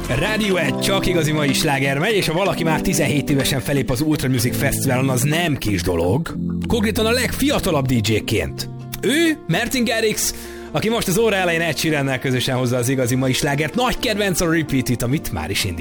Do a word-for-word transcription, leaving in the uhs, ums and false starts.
Rádió egy, csak igazi mai sláger megy, és ha valaki már tizenhét évesen felép az Ultra Music Fesztiválon, az nem kis dolog. Konkrétan a legfiatalabb dé dzséként. Ő, Martin Garrix, aki most az óra elején Ed Sheerannel közösen hozza az igazi mai slágert, nagy kedvenc a Repeat It, amit már is indít.